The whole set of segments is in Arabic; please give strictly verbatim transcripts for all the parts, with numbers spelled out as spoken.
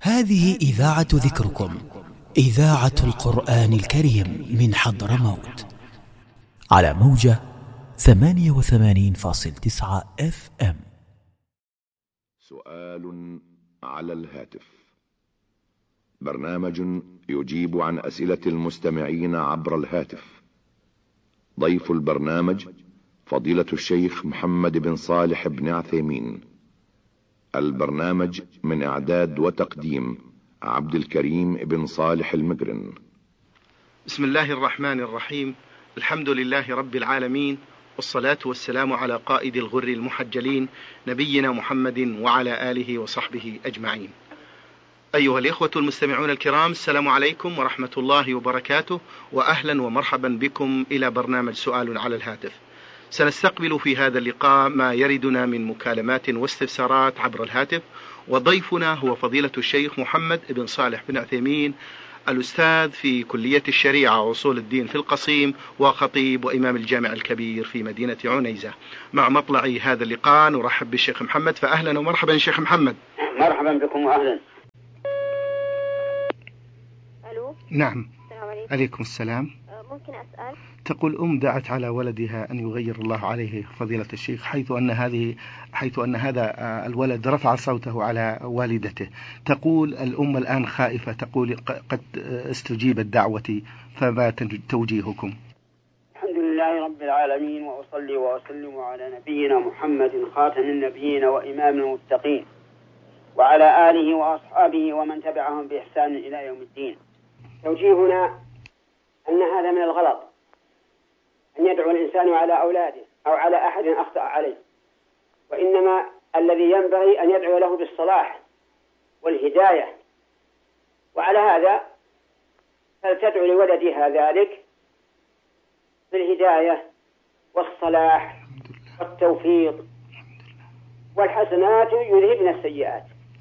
هذه إذاعة ذكركم، إذاعة القرآن الكريم من حضرموت، على موجة ثمانية وثمانين فاصل تسعة اف ام. سؤال على الهاتف، برنامج يجيب عن أسئلة المستمعين عبر الهاتف. ضيف البرنامج فضيلة الشيخ محمد بن صالح بن عثيمين. البرنامج من إعداد وتقديم عبد الكريم بن صالح المقرن. بسم الله الرحمن الرحيم. الحمد لله رب العالمين، والصلاة والسلام على قائد الغر المحجلين نبينا محمد وعلى آله وصحبه أجمعين. أيها الإخوة المستمعون الكرام، السلام عليكم ورحمة الله وبركاته، وأهلا ومرحبا بكم إلى برنامج سؤال على الهاتف. سنستقبل في هذا اللقاء ما يردنا من مكالمات واستفسارات عبر الهاتف، وضيفنا هو فضيلة الشيخ محمد بن صالح بن عثيمين، الأستاذ في كلية الشريعة وأصول الدين في القصيم، وخطيب وإمام الجامع الكبير في مدينة عنيزة. مع مطلع هذا اللقاء نرحب بالشيخ محمد، فأهلا ومرحبا شيخ محمد. مرحبا بكم وأهلا. ألو. نعم. السلام عليكم. عليكم السلام. ممكن أسأل؟ تقول أم دعت على ولدها أن يغير الله عليه فضيلة الشيخ، حيث أن هذه حيث أن هذا الولد رفع صوته على والدته. تقول الأم الآن خائفة، تقول قد استجيبت دعوتي، فما توجيهكم؟ الحمد لله رب العالمين، وأصلي وأسلم على نبينا محمد خاتم النبيين وإمام المتقين، وعلى آله وأصحابه ومن تبعهم بإحسان إلى يوم الدين. توجيهنا أن هذا من الغلط، أن يدعو الإنسان على أولاده أو على أحد أخطأ عليه، وإنما الذي ينبغي أن يدعو له بالصلاح والهداية. وعلى هذا فلتدعو لولدها ذلك بالهداية والصلاح والتوفيق، والحسنات يذهبن السيئات.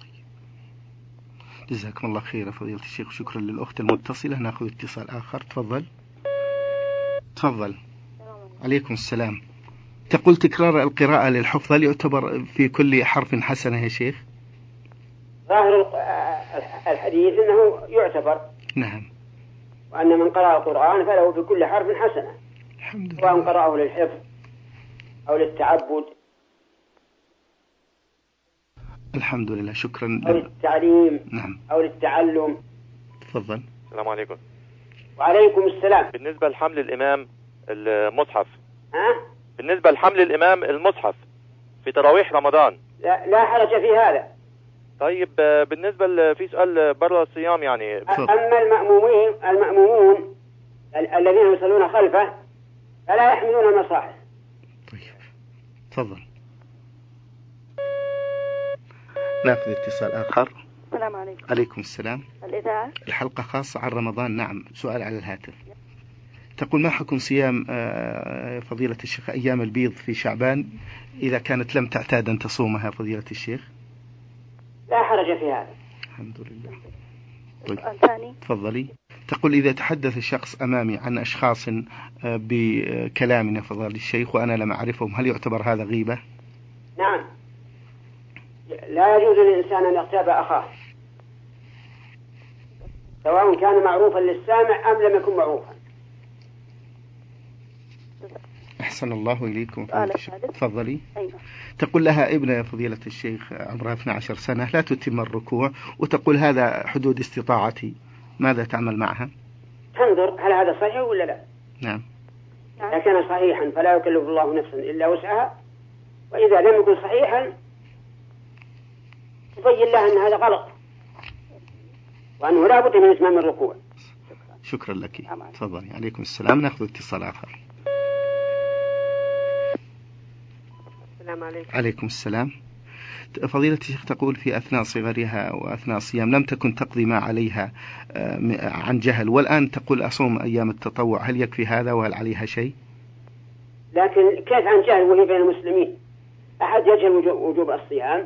جزاكم الله خير فضيلة الشيخ، شكرا للأخت المتصلة. نأخذ اتصال آخر، تفضل تفضل. عليكم السلام. تقول تكرار القراءة للحفظ هل يعتبر في كل حرف حسنة يا شيخ؟ ظاهر الحديث أنه يعتبر. نعم. وأن من قرأ القرآن فله في كل حرف حسنة، الحمد لله، سواء قرأه للحفظ أو للتعبد الحمد لله، شكرا. أو للتعليم. نعم. أو للتعلم. تفضل. السلام عليكم. وعليكم السلام. بالنسبة لحمل الإمام المصحف، ها؟ بالنسبة لحمل الإمام المصحف في تراويح رمضان، لا, لا حرج في هذا. طيب بالنسبة في سؤال برا الصيام يعني. أما المأمومين المأمومون الذين يصلون خلفه فلا يحملون المصاحف. طيب تفضل. ناخذ اتصال آخر. السلام عليكم. عليكم السلام. الإذاعة الحلقة خاصة عن رمضان. نعم. سؤال على الهاتف. تقول ما حكم صيام فضيلة الشيخ أيام البيض في شعبان إذا كانت لم تعتاد أن تصومها فضيلة الشيخ؟ لا حرج في هذا. الحمد لله. طيب. سؤال ثاني. تفضلي. تقول إذا تحدث الشخص أمامي عن أشخاص بكلامنا فضيلة الشيخ وأنا لم أعرفهم، هل يعتبر هذا غيبة؟ نعم. لا يجوز للإنسان أن يغتاب أخاه، سواء كان معروفا للسامع أم لم يكن معروفا. أحسن الله إليكم. تفضلي. أيوة. تقول لها ابنة يا فضيلة الشيخ عمرها اثنتي عشرة سنة لا تتم الركوع، وتقول هذا حدود استطاعتي، ماذا تعمل معها؟ تنظر هل هذا صحيح ولا لا. نعم. إذا كان صحيحا فلا يكلف الله نفسا إلا وسعها، وإذا لم يكن صحيحا تبين له أن هذا غلط وأنه لا بد من إتمام الركوع. شكرا لك. تفضلي. عليكم السلام. نأخذ اتصال آخر. السلام عليكم. عليكم السلام. فضيلة الشيخ تقول في أثناء صغرها وأثناء الصيام لم تكن تقضي ما عليها عن جهل، والآن تقول أصوم أيام التطوع، هل يكفي هذا وهل عليها شيء؟ لكن كيف عن جهل وهي بين المسلمين؟ أحد يجهل وجوب الصيام؟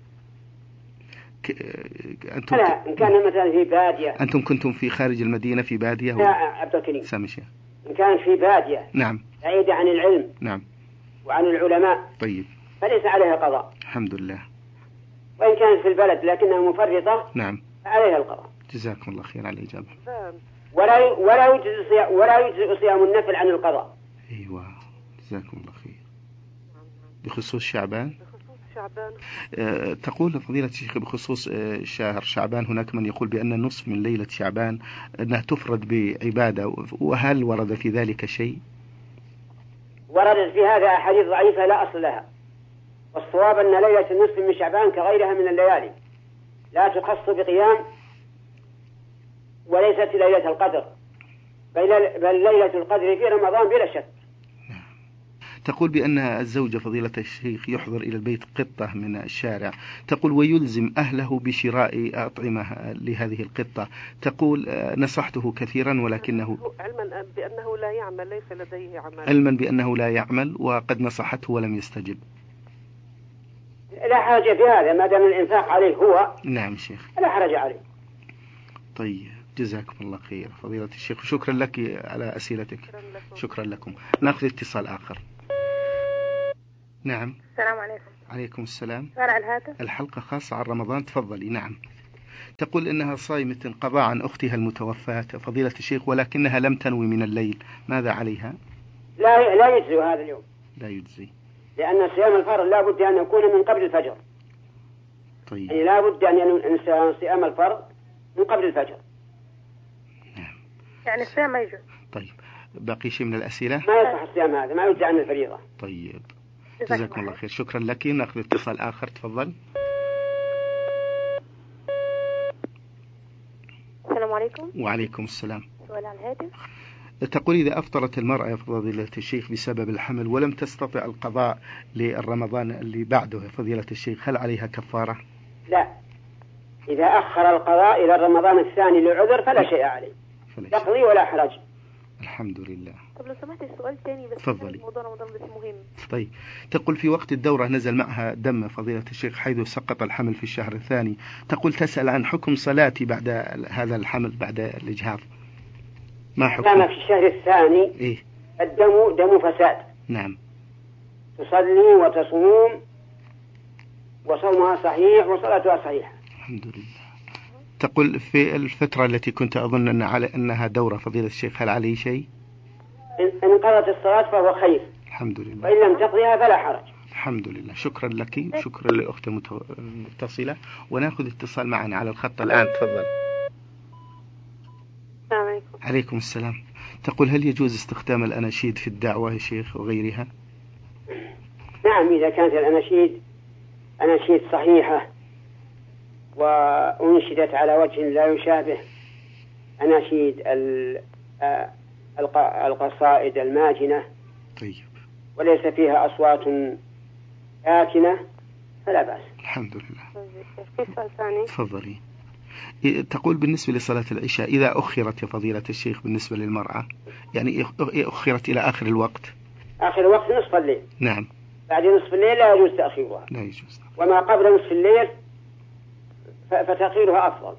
أنتم لا، إن كان مثلا في بادية. أنتم كنتم في خارج المدينة في بادية؟ لا عبد الكريم. سامي شيخ. إن كان في بادية. نعم. بعيدة عن العلم. نعم. وعن العلماء. طيب. فليس عليها قضاء. الحمد لله. وإن كانت في البلد لكنها مفرطة. نعم. عليها القضاء. جزاكم الله خير على الإجابة. ولا ولا يجزئ صيام ولا يجزئ صيام النفل عن القضاء. أيوة جزاكم الله خير. بخصوص شعبان. بخصوص شعبان. أه تقول فضيلة الشيخ بخصوص أه شهر شعبان هناك من يقول بأن النصف من ليلة شعبان أنها تفرد بعبادة، وهل ورد في ذلك شيء؟ وردت في هذا أحاديث ضعيفة لا أصل لها، والصواب أن ليلة النصف من شعبان كغيرها من الليالي لا تخص بقيام، وليست ليلة القدر، بل ليلة القدر في رمضان بلا شك. تقول بأن الزوجة فضيلة الشيخ يحضر إلى البيت قطة من الشارع، تقول ويلزم أهله بشراء أطعمة لهذه القطة، تقول نصحته كثيرا ولكنه علما بأنه لا يعمل، ليس لديه عمل، علما بأنه لا يعمل وقد نصحته ولم يستجب. لا حرج في هذا ما دام الإنفاق عليه هو. نعم شيخ. لا حرج عليه. طيب جزاكم الله خير فضيلة الشيخ، شكرا لك على أسئلتك. شكرا لكم. نأخذ اتصال آخر. نعم. السلام عليكم. عليكم السلام. على الهاتف. الحلقة خاصة عن رمضان، تفضلي. نعم. تقول إنها صائمة قضاء عن أختها المتوفاة فضيلة الشيخ، ولكنها لم تنوي من الليل، ماذا عليها؟ لا لا يجزي هذا اليوم. لا يجزي. لأن صيام الفرض لا بد أن يكون من قبل الفجر. طيب. يعني لا بد أن ينسى صيام الفرض من قبل الفجر. نعم. يعني الصيام ما يجوز. طيب باقي شيء من الأسئلة؟ ما يصح الصيام هذا، ما يجزي عن الفريضة. طيب جزاكم الله خير، شكرا لك. نأخذ اتصال آخر، تفضل. السلام عليكم. وعليكم السلام. سؤال على الهاتف. تقول إذا أفطرت المرأة يا فضيلة الشيخ بسبب الحمل ولم تستطع القضاء للرمضان اللي بعده يا فضيلة الشيخ، هل عليها كفارة؟ لا، إذا أخر القضاء إلى رمضان الثاني لعذر فلا شيء عليه، يقضي ولا حرج. الحمد لله. طب لو سمحت السؤال ثاني بس. تفضلي. موضوع رمضان بس مهم. طيب تقول في وقت الدورة نزل معها دم فضيلة الشيخ حيث سقط الحمل في الشهر الثاني، تقول تسأل عن حكم صلاتي بعد هذا الحمل بعد الإجهاض، ما حكم؟ كان في الشهر الثاني إيه؟ الدم دم فساد. نعم. تصلي وتصوم وصومها صحيح وصلاتها صحيحة. الحمد لله. تقول في الفترة التي كنت أظن أن على أنها دورة فضيلة الشيخ هل عليه شيء؟ إن قضت الصلاة فهو خير. الحمد لله. وإن لم تقضيها فلا حرج. الحمد لله. شكرا لك، شكرا للأخت المتصلة. ونأخذ اتصال معنا على الخط الآن، تفضل. السلام عليكم. عليكم السلام. تقول هل يجوز استخدام الأناشيد في الدعوة يا شيخ وغيرها؟ نعم، إذا كانت الأناشيد أناشيد صحيحة وأنشدت على وجه لا يشابه أناشيد القصائد الماجنة، طيب، وليس فيها أصوات آكنة فلا بأس. الحمد لله. في سؤال ثاني. تفضلي. تقول بالنسبة لصلاة العشاء إذا أخرت يا فضيلة الشيخ بالنسبة للمرأة، يعني أخرت إلى آخر الوقت، آخر الوقت نصف الليل. نعم. بعد نصف الليل لا يجوز تأخيرها. لا يجوز. وما قبل نصف الليل فتأخيرها أفضل.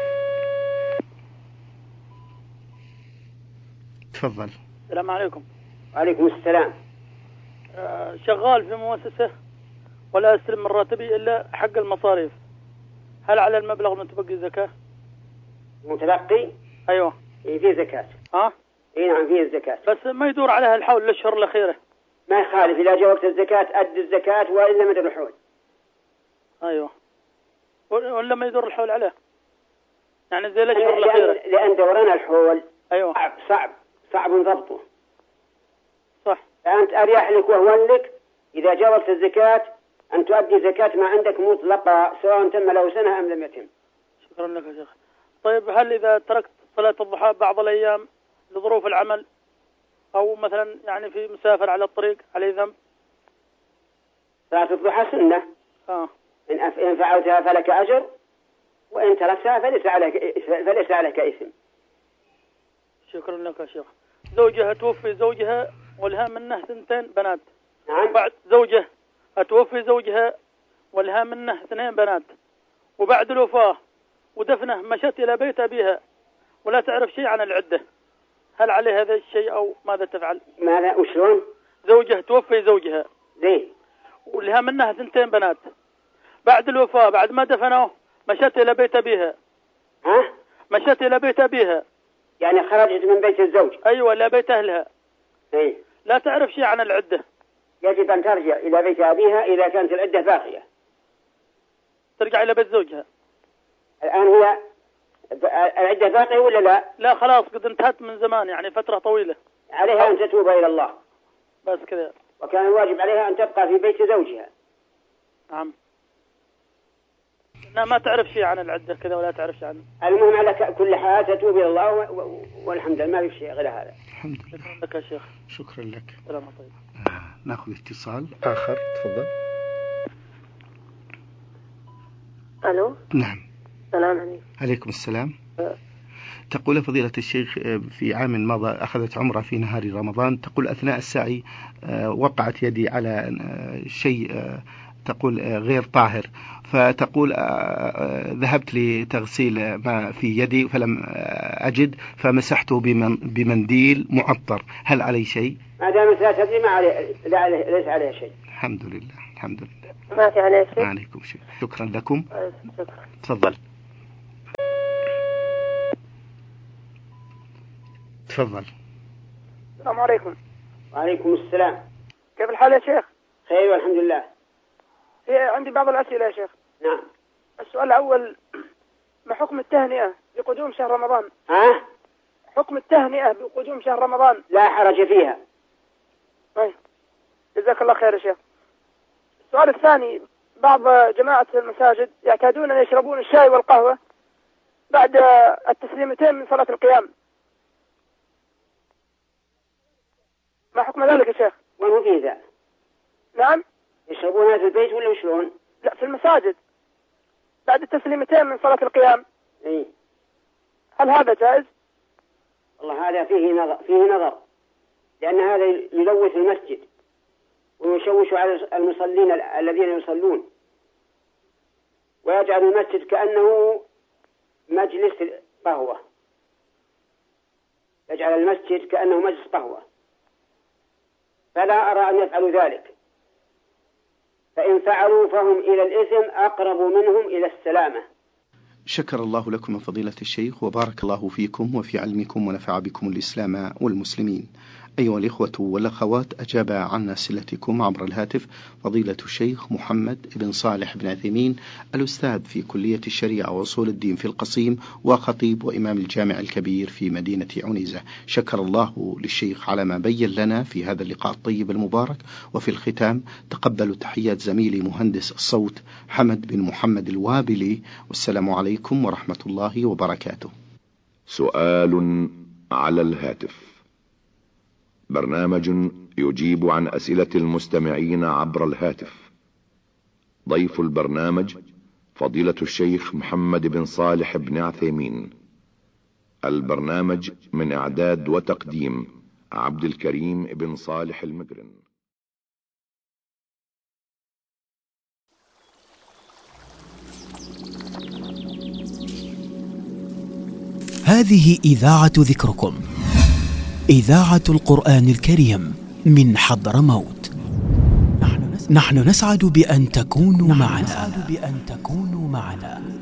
تفضل. السلام عليكم. وعليكم السلام. آه شغال في مؤسسة ولا أستلم من راتبي إلا حق المصاريف، هل على المبلغ المتبقي زكاة؟ متبقي؟ أيوة. إيه فيه زكاة. ها؟ إيه نعم فيه الزكاة. بس ما يدور عليها الحول للشهر الأخيرة. ما يخالف، إذا جاء وقت الزكاة أد الزكاة وإلا مدى الحول. أيوة. ولا ما يدور الحول عليه، يعني زي الأشهر الأخيرة. لأن, لأن دوران الحول أيوة. صعب صعب صعب ضبطه. صح. فأنت أريح لك وهو لك إذا جاء وقت الزكاة أن تؤدي زكاة ما عندك مطلقة سواء تم له سنة أم لم يتم. شكرا لك يا شيخ. طيب هل إذا تركت صلاة الضحى بعض الأيام لظروف العمل أو مثلا يعني في مسافر على الطريق عليه ذنب؟ صلاة الضحى سنة. آه. إن فعلتها فلك أجر، وإن تركتها فليس عليك فليس عليك إثم. شكرا لك يا شيخ. زوجها توفي زوجها ولها منه ثنتين بنات. نعم. بعد زوجه توفي زوجها ولها منه اثنين بنات، وبعد الوفاة ودفنه مشت إلى بيت أبيها ولا تعرف شيء عن العدة، هل عليه هذا الشيء أو ماذا تفعل؟ ماذا وشلون؟ زوجه توفي زوجها زين ولها منها ثنتين بنات، بعد الوفاة بعد ما دفنوه مشت إلى بيت أبيها مشت إلى بيت أبيها. يعني خرجت من بيت الزوج. أيوة إلى بيت أهلها. إيه. لا تعرف شيء عن العدة. يجب أن ترجع إلى بيت أبيها إذا كانت العدة باقية. ترجع إلى بيت زوجها. الآن هي العدة باقية ولا لا؟ لا خلاص قد انتهت من زمان يعني فترة طويلة. عليها أن تتوب إلى الله. بس كذا. وكان الواجب عليها أن تبقى في بيت زوجها. نعم. لا ما تعرف شيء عن العدة كذا ولا تعرف شيء عنه. المهم على كل حال تتوب إلى الله و... و... والحمد لله ما في شيء غير هذا. الحمد لله. شكرا لك يا شيخ. شكرا لك. سلام طيب. آه ناخذ اتصال آخر تفضل. ألو. نعم. السلام عليكم. عليكم السلام. تقول فضيلة الشيخ في عام مضى أخذت عمرة في نهار رمضان، تقول أثناء السعي وقعت يدي على شيء تقول غير طاهر، فتقول ذهبت لتغسيل ما في يدي فلم أجد فمسحته بمنديل معطر، هل علي شيء؟ ما دامت لا تدري ما عليه، لا عليه ليس عليه شيء. الحمد لله الحمد لله. ما في عليه شيء. ما عليكم شيء. شكرا لكم. شكرا. تفضل. تفضل. السلام عليكم. وعليكم السلام. كيف الحال يا شيخ؟ خير والحمد لله. في عندي بعض الأسئلة يا شيخ. نعم. السؤال الأول، ما حكم التهنئة بقدوم شهر رمضان؟ ها؟ حكم التهنئة بقدوم شهر رمضان. لا حرج فيها. طيب. جزاك الله خير يا شيخ. السؤال الثاني، بعض جماعة المساجد يعتادون أن يشربون الشاي والقهوة بعد التسليمتين من صلاة القيام. ما حكم ذلك يا شيخ؟ وين هو فيه ذا؟ نعم. يشربونها في البيت ولا وشلون؟ لا في المساجد بعد التسليمتين من صلاة القيام. اي. هل هذا جائز؟ والله هذا فيه نظر فيه نظر لأن هذا يلوث المسجد ويشوش على المصلين الذين يصلون ويجعل المسجد كأنه مجلس قهوة، يجعل المسجد كأنه مجلس قهوة، فلا أرى أن يفعلوا ذلك، فإن فعلوا فهم إلى الإثم أقرب منهم إلى السلامة. شكر الله لكم فضيلة الشيخ وبارك الله فيكم وفي علمكم ونفع بكم الإسلام والمسلمين. أيها الإخوة والأخوات، أجاب عن أسئلتكم عبر الهاتف فضيلة الشيخ محمد بن صالح بن عثيمين، الأستاذ في كلية الشريعة وأصول الدين في القصيم وخطيب وإمام الجامع الكبير في مدينة عنيزة. شكر الله للشيخ على ما بين لنا في هذا اللقاء الطيب المبارك. وفي الختام تقبلوا تحيات زميلي مهندس الصوت حمد بن محمد الوابلي، والسلام عليكم ورحمة الله وبركاته. سؤال على الهاتف، برنامج يجيب عن أسئلة المستمعين عبر الهاتف. ضيف البرنامج فضيلة الشيخ محمد بن صالح بن عثيمين. البرنامج من إعداد وتقديم عبد الكريم بن صالح المقرن. هذه إذاعة ذكركم، إذاعة القرآن الكريم من حضرموت. نحن نسعد بأن تكونوا معنا.